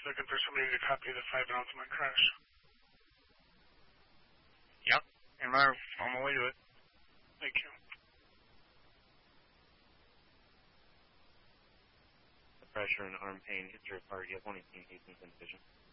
looking for somebody to copy the 5 Altamont crash. Yep, and we're on my way to it. Thank you. The pressure and arm pain hits your heart. You have 118 Hastings in vision.